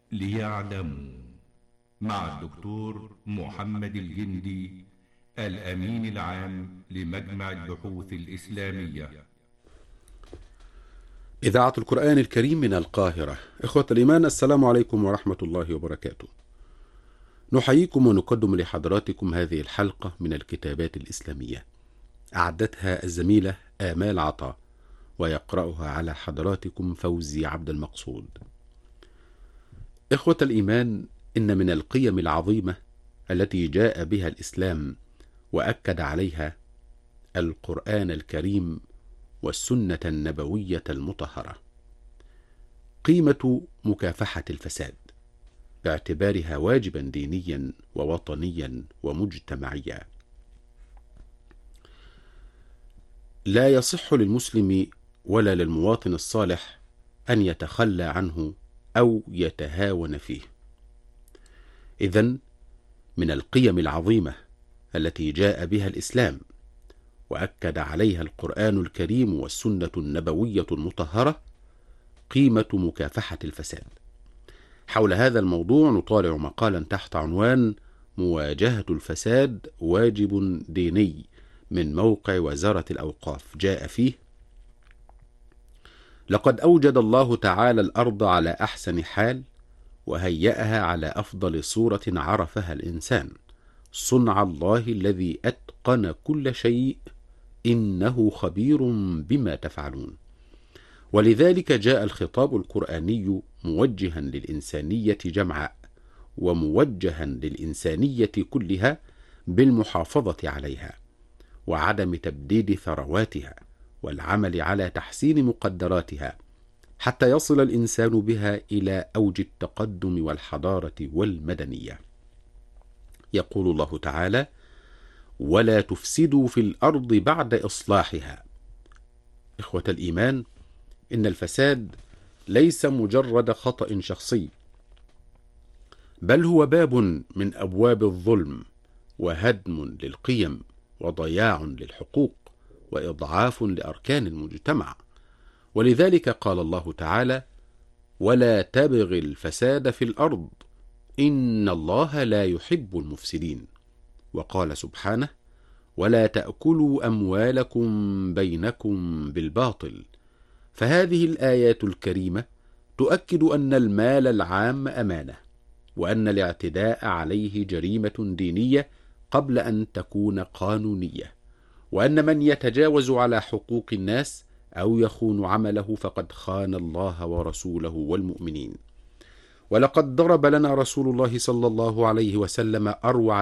ليعلموا، مع الدكتور محمد الجندي، الأمين العام لمجمع البحوث الإسلامية. إذاعة القرآن الكريم من القاهرة. إخوة الإيمان، السلام عليكم ورحمة الله وبركاته. نحييكم ونقدم لحضراتكم هذه الحلقة من الكتابات الإسلامية، أعدتها الزميلة آمال عطا، ويقرأها على حضراتكم فوزي عبد المقصود. إخوة الإيمان، إن من القيم العظيمة التي جاء بها الإسلام وأكد عليها القرآن الكريم والسنة النبوية المطهرة قيمة مكافحة الفساد، باعتبارها واجبا دينيا ووطنيا ومجتمعيا. لا يصح للمسلم ولا للمواطن الصالح أن يتخلى عنه أو يتهاون فيه. إذن من القيم العظيمة التي جاء بها الإسلام وأكد عليها القرآن الكريم والسنة النبوية المطهرة قيمة مكافحة الفساد. حول هذا الموضوع نطالع مقالا تحت عنوان مواجهة الفساد واجب ديني من موقع وزارة الأوقاف. جاء فيه: لقد أوجد الله تعالى الأرض على أحسن حال، وهيأها على أفضل صورة عرفها الإنسان، صنع الله الذي أتقن كل شيء، إنه خبير بما تفعلون. ولذلك جاء الخطاب القرآني موجها للإنسانية جمعاء، وموجها للإنسانية كلها بالمحافظة عليها وعدم تبديد ثرواتها والعمل على تحسين مقدراتها، حتى يصل الإنسان بها إلى أوج التقدم والحضارة والمدنية. يقول الله تعالى: ولا تفسدوا في الأرض بعد إصلاحها. إخوة الإيمان، إن الفساد ليس مجرد خطأ شخصي، بل هو باب من أبواب الظلم، وهدم للقيم، وضياع للحقوق، وإضعاف لأركان المجتمع. ولذلك قال الله تعالى: ولا تبغ الفساد في الأرض إن الله لا يحب المفسدين. وقال سبحانه: ولا تأكلوا أموالكم بينكم بالباطل. فهذه الآيات الكريمة تؤكد أن المال العام أمانة، وأن الاعتداء عليه جريمة دينية قبل أن تكون قانونية، وأن من يتجاوز على حقوق الناس أو يخون عمله فقد خان الله ورسوله والمؤمنين. ولقد ضرب لنا رسول الله صلى الله عليه وسلم أروع